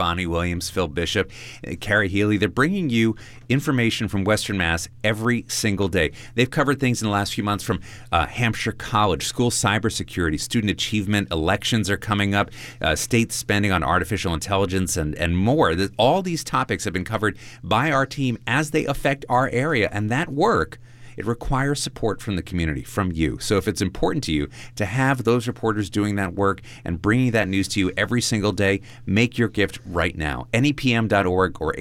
Williams, Phil Bishop, Carrie Healy. They're bringing you information from Western Mass every single day. They've covered things in the last few months from Hampshire College, school cybersecurity, student achievement, elections are coming up, state spending on artificial intelligence, and more. All these topics have been covered by our team as they affect our area, and that work, it requires support from the community, from you. So if it's important to you to have those reporters doing that work and bringing that news to you every single day, make your gift right now. NEPM.org or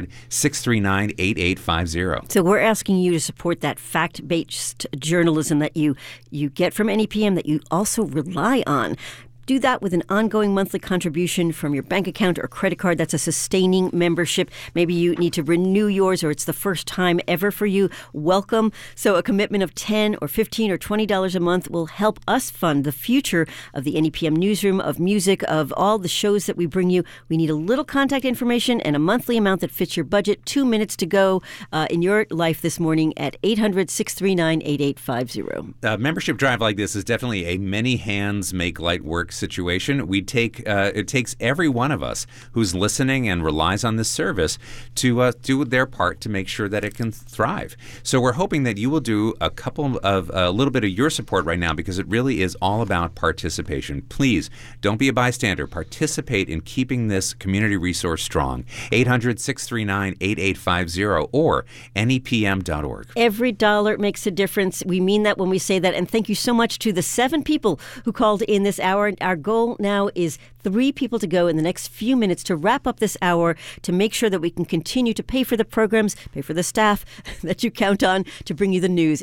800-639-8850. So we're asking you to support that fact-based journalism that you get from NEPM, that you also rely on. Do that with an ongoing monthly contribution from your bank account or credit card. That's a sustaining membership. Maybe you need to renew yours, or it's the first time ever for you. Welcome. So a commitment of $10 or $15 or $20 a month will help us fund the future of the NEPM newsroom, of music, of all the shows that we bring you. We need a little contact information and a monthly amount that fits your budget. 2 minutes to go in your life this morning at 800-639-8850. A membership drive like this is definitely a many hands make light work situation. It takes every one of us who's listening and relies on this service to do their part to make sure that it can thrive. So we're hoping that you will do a little bit of your support right now, because it really is all about participation. Please don't be a bystander. Participate in keeping this community resource strong. 800-639-8850 or NEPM.org. Every dollar makes a difference. We mean that when we say that. And thank you so much to the 7 people who called in this hour. Our goal now is 3 people to go in the next few minutes to wrap up this hour, to make sure that we can continue to pay for the programs, pay for the staff that you count on to bring you the news.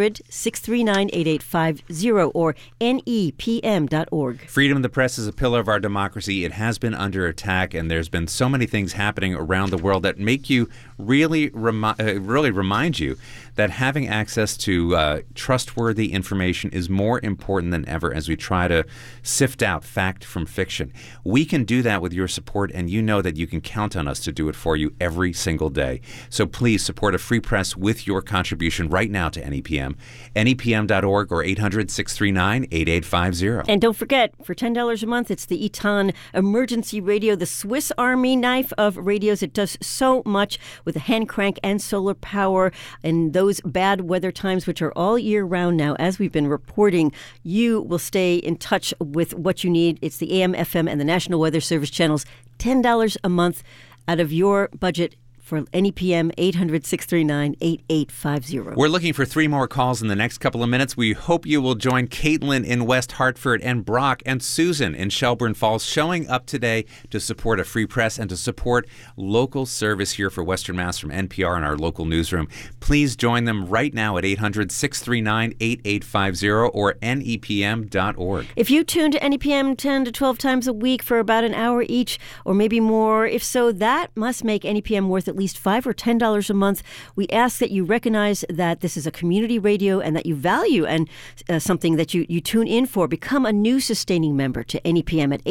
800-639-8850 or NEPM.org. Freedom of the press is a pillar of our democracy. It has been under attack, and there's been so many things happening around the world that make you really remind you that having access to trustworthy information is more important than ever as we try to sift out fact from fiction. We can do that with your support, and you know that you can count on us to do it for you every single day. So please support a free press with your contribution right now to NEPM. NEPM.org or 800-639-8850. And don't forget, for $10 a month, it's the Eton Emergency Radio, the Swiss Army knife of radios. It does so much with a hand crank and solar power. And those bad weather times, which are all year round now, as we've been reporting, you will stay in touch with what you need. It's the AM, FM, and the National Weather Service channels. $10 a month out of your budget for NEPM. 800-639-8850. We're looking for 3 more calls in the next couple of minutes. We hope you will join Caitlin in West Hartford and Brock and Susan in Shelburne Falls showing up today to support a free press and to support local service here for Western Mass from NPR and our local newsroom. Please join them right now at 800-639-8850 or NEPM.org. If you tune to NEPM 10 to 12 times a week for about an hour each, or maybe more, if so, that must make NEPM worth at least $5 or $10 a month. We ask that you recognize that this is a community radio and that you value and something that you tune in for. Become a new sustaining member to NEPM at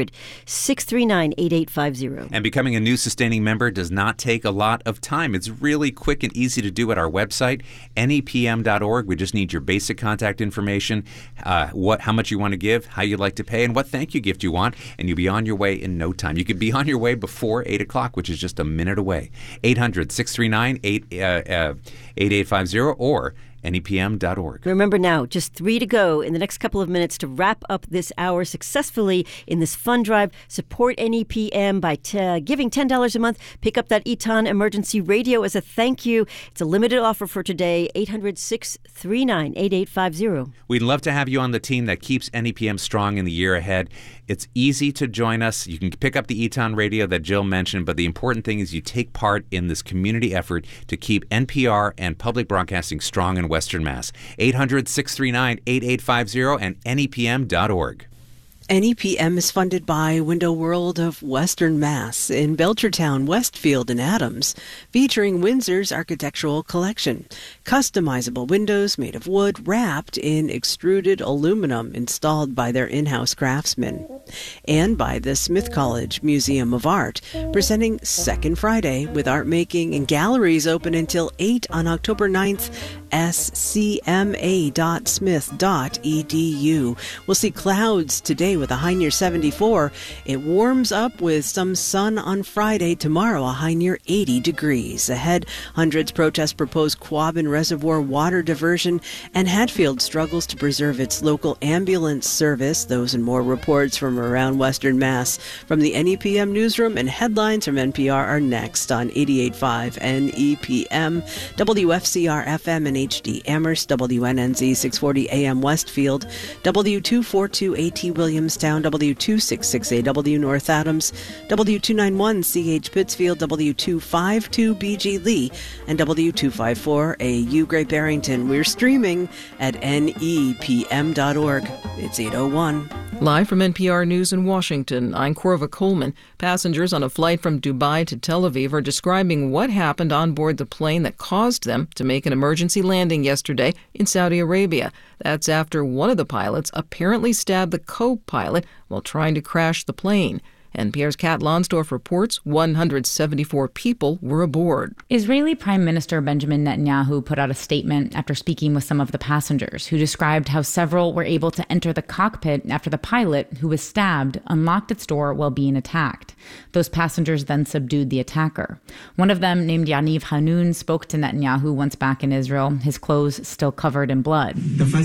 800-639-8850. And becoming a new sustaining member does not take a lot of time. It's really quick and easy to do at our website, NEPM.org. We just need your basic contact information, how much you want to give, how you'd like to pay, and what thank you gift you want, and you'll be on your way in no time. You could be on your way before 8 o'clock, which is just a minute away. 800-639-8850 or NEPM.org. Remember now, just 3 to go in the next couple of minutes to wrap up this hour successfully in this fund drive. Support NEPM by giving $10 a month. Pick up that Eton Emergency Radio as a thank you. It's a limited offer for today. 800-639-8850. We'd love to have you on the team that keeps NEPM strong in the year ahead. It's easy to join us. You can pick up the Eton Radio that Jill mentioned, but the important thing is you take part in this community effort to keep NPR and public broadcasting strong in Western Mass. 800-639-8850 and NEPM.org. NEPM is funded by Window World of Western Mass in Belchertown, Westfield, and Adams, featuring Windsor's architectural collection. Customizable windows made of wood wrapped in extruded aluminum installed by their in-house craftsmen. And by the Smith College Museum of Art, presenting Second Friday with art making and galleries open until 8 on October 9th scma.smith.edu. We'll see clouds today with a high near 74. It warms up with some sun on Friday. Tomorrow, a high near 80 degrees. Ahead, hundreds protest proposed Quabbin Reservoir water diversion, and Hatfield struggles to preserve its local ambulance service. Those and more reports from around Western Mass. From the NEPM newsroom, and headlines from NPR are next on 88.5 NEPM, WFCR-FM and HD Amherst, WNNZ 640 AM Westfield, W242AT Williamstown, W266AW North Adams, W291CH Pittsfield, W252BG Lee, and W254AU Great Barrington. We're streaming at nepm.org. It's 8:01. Live from NPR News in Washington, I'm Corva Coleman. Passengers on a flight from Dubai to Tel Aviv are describing what happened on board the plane that caused them to make an emergency landing yesterday in Saudi Arabia. That's after one of the pilots apparently stabbed the co-pilot while trying to crash the plane. NPR's Kat Lonsdorf reports 174 people were aboard. Israeli Prime Minister Benjamin Netanyahu put out a statement after speaking with some of the passengers, who described how several were able to enter the cockpit after the pilot, who was stabbed, unlocked its door while being attacked. Those passengers then subdued the attacker. One of them, named Yaniv Hanun, spoke to Netanyahu once back in Israel, his clothes still covered in blood.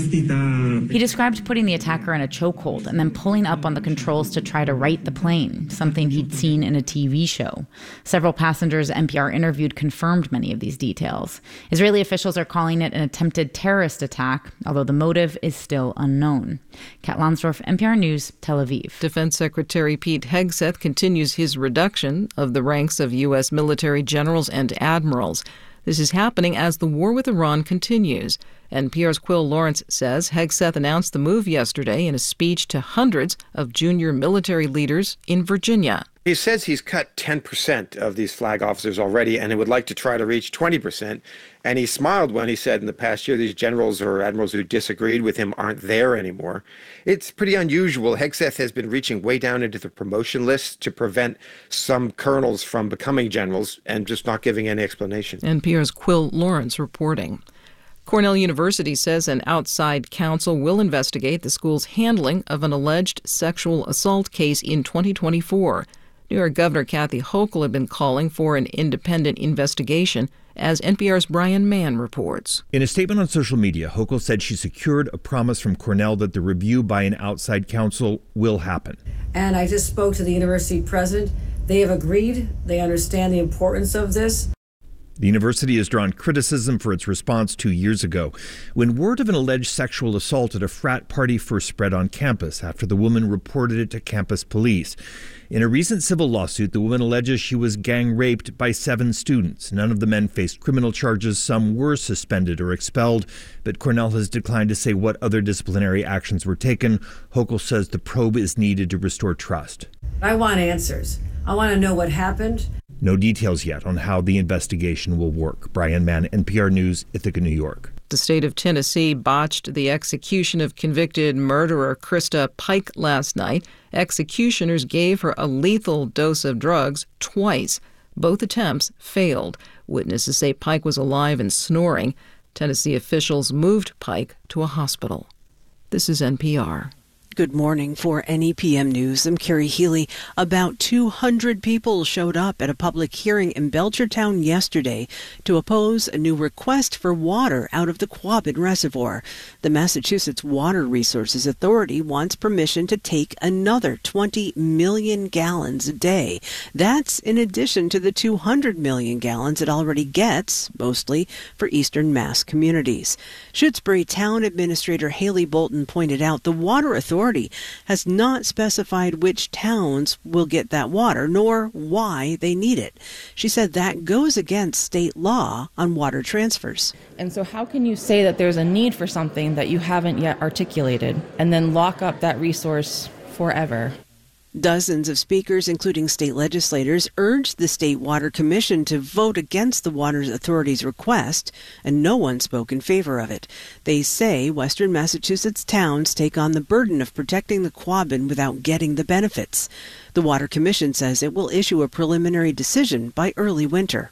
He described putting the attacker in a chokehold and then pulling up on the controls to try to right the plane, something he'd seen in a TV show. Several passengers NPR interviewed confirmed many of these details. Israeli officials are calling it an attempted terrorist attack, although the motive is still unknown. Kat Lonsdorf, NPR News, Tel Aviv. Defense Secretary Pete Hegseth continues his reduction of the ranks of U.S. military generals and admirals. This is happening as the war with Iran continues. NPR's Quill Lawrence says Hegseth announced the move yesterday in a speech to hundreds of junior military leaders in Virginia. He says he's cut 10% of these flag officers already, and he would like to try to reach 20%. And he smiled when he said in the past year these generals or admirals who disagreed with him aren't there anymore. It's pretty unusual. Hegseth has been reaching way down into the promotion list to prevent some colonels from becoming generals and just not giving any explanation. NPR's Quill Lawrence reporting. Cornell University says an outside counsel will investigate the school's handling of an alleged sexual assault case in 2024. New York Governor Kathy Hochul had been calling for an independent investigation, as NPR's Brian Mann reports. In a statement on social media, Hochul said she secured a promise from Cornell that the review by an outside counsel will happen. And I just spoke to the university president. They have agreed. They understand the importance of this. The university has drawn criticism for its response 2 years ago, when word of an alleged sexual assault at a frat party first spread on campus after the woman reported it to campus police. In a recent civil lawsuit, the woman alleges she was gang raped by 7 students. None of the men faced criminal charges. Some were suspended or expelled, but Cornell has declined to say what other disciplinary actions were taken. Hochul says the probe is needed to restore trust. I want answers. I want to know what happened. No details yet on how the investigation will work. Brian Mann, NPR News, Ithaca, New York. The state of Tennessee botched the execution of convicted murderer Krista Pike last night. Executioners gave her a lethal dose of drugs twice. Both attempts failed. Witnesses say Pike was alive and snoring. Tennessee officials moved Pike to a hospital. This is NPR. Good morning. For NEPM News, I'm Carrie Healy. About 200 people showed up at a public hearing in Belchertown yesterday to oppose a new request for water out of the Quabbin Reservoir. The Massachusetts Water Resources Authority wants permission to take another 20 million gallons a day. That's in addition to the 200 million gallons it already gets, mostly for Eastern Mass communities. Shutesbury Town Administrator Haley Bolton pointed out the Water Authority has not specified which towns will get that water, nor why they need it. She said that goes against state law on water transfers. And so how can you say that there's a need for something that you haven't yet articulated and then lock up that resource forever? Dozens of speakers, including state legislators, urged the State Water Commission to vote against the Water Authority's request, and no one spoke in favor of it. They say Western Massachusetts towns take on the burden of protecting the Quabbin without getting the benefits. The Water Commission says it will issue a preliminary decision by early winter.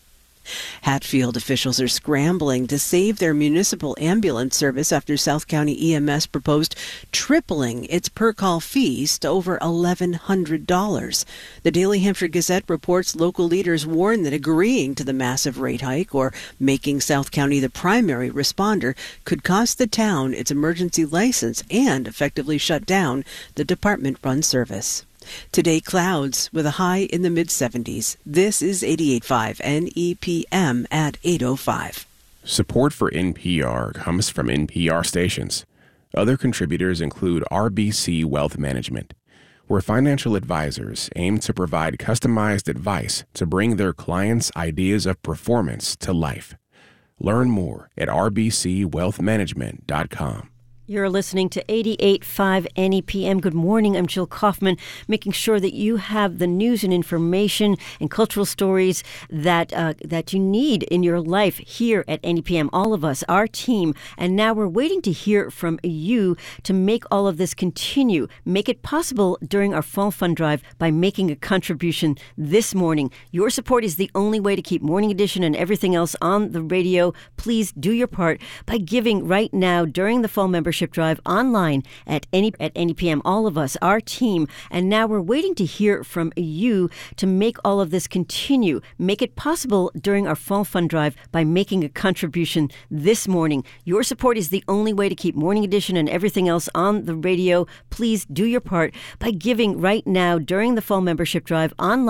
Hatfield officials are scrambling to save their municipal ambulance service after South County EMS proposed tripling its per-call fees to over $1,100. The Daily Hampshire Gazette reports local leaders warn that agreeing to the massive rate hike or making South County the primary responder could cost the town its emergency license and effectively shut down the department-run service. Today, clouds with a high in the mid-70s. This is 88.5 NEPM at 8:05. Support for NPR comes from NPR stations. Other contributors include RBC Wealth Management, where financial advisors aim to provide customized advice to bring their clients' ideas of performance to life. Learn more at rbcwealthmanagement.com. You're listening to 88.5 NEPM. Good morning. I'm Jill Kaufman, making sure that you have the news and information and cultural stories that you need in your life here at NEPM. All of us, our team. And now we're waiting to hear from you to make all of this continue. Make it possible during our Fall Fund Drive by making a contribution this morning. Your support is the only way to keep Morning Edition and everything else on the radio. Please do your part by giving right now during the Fall Membership Drive online at NEPM, all of us, our team. And now we're waiting to hear from you to make all of this continue. Make it possible during our Fall Fund Drive by making a contribution this morning. Your support is the only way to keep Morning Edition and everything else on the radio. Please do your part by giving right now during the Fall Membership Drive online